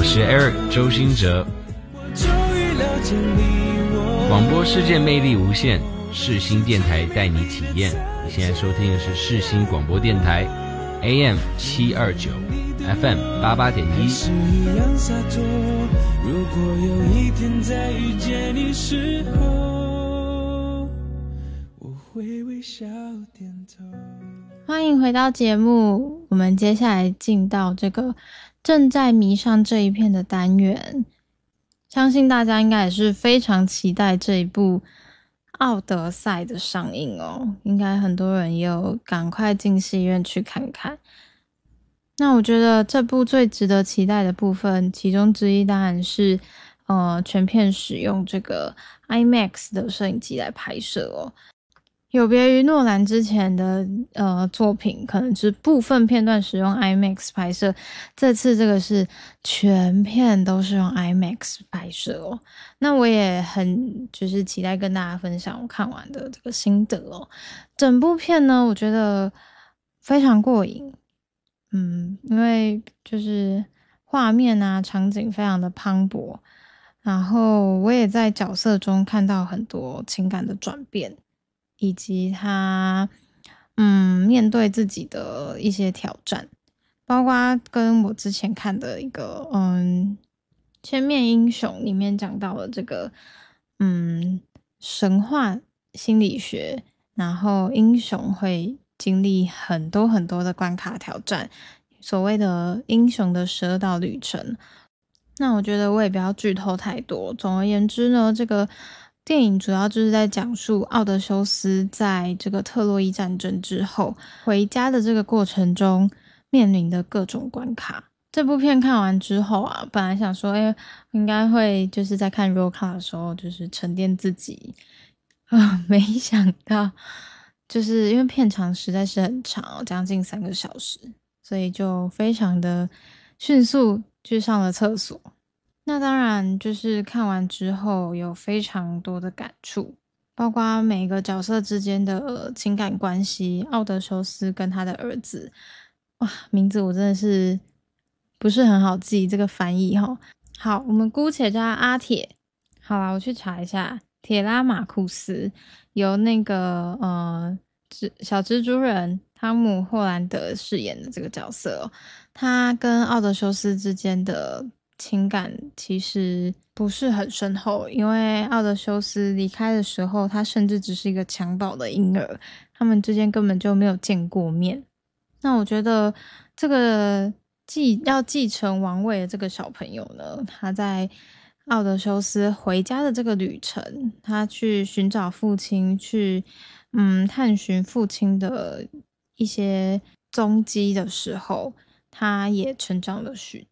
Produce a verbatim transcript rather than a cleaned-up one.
是 Eric 周兴哲。广播世界魅力无限，世新电台带你体验。你现在收听的是世新广播电台 A M 七二九 F M 八八点一。如果有一天再遇见你时候，我会微笑点头。 欢迎回到节目，我们接下来进到这个正在迷上这一片的单元。相信大家应该也是非常期待这一部奥德赛的上映哦，应该很多人也有赶快进戏院去看看。那我觉得这部最值得期待的部分，其中之一当然是呃全片使用这个 IMAX 的摄影机来拍摄哦。有别于诺兰之前的呃作品，可能是部分片段使用 IMAX 拍摄，这次这个是全片都是用 IMAX 拍摄哦。那我也很就是期待跟大家分享我看完的这个心得哦。整部片呢，我觉得非常过瘾，嗯，因为就是画面啊场景非常的磅礴，然后我也在角色中看到很多情感的转变。以及他嗯面对自己的一些挑战，包括跟我之前看的一个嗯千面英雄里面讲到了这个嗯神话心理学，然后英雄会经历很多很多的关卡挑战，所谓的英雄的十二道旅程。那我觉得我也不要剧透太多，总而言之呢，这个电影主要就是在讲述奥德修斯在这个特洛伊战争之后回家的这个过程中面临的各种关卡。这部片看完之后啊，本来想说诶应该会就是在看 roll call 的时候就是沉淀自己啊，没想到就是因为片长实在是很长，将近三个小时，所以就非常的迅速去上了厕所。那当然就是看完之后有非常多的感触，包括每个角色之间的情感关系，奥德修斯跟他的儿子，哇，名字我真的是不是很好记，这个翻译齁。好，我们姑且叫他阿铁。好啦，我去查一下，铁拉马库斯由那个呃小蜘蛛人汤姆·霍兰德饰演的这个角色哦，他跟奥德修斯之间的情感其实不是很深厚，因为奥德修斯离开的时候，他甚至只是一个襁褓的婴儿，他们之间根本就没有见过面。那我觉得这个继要继承王位的这个小朋友呢，他在奥德修斯回家的这个旅程，他去寻找父亲，去嗯探寻父亲的一些踪迹的时候，他也成长了许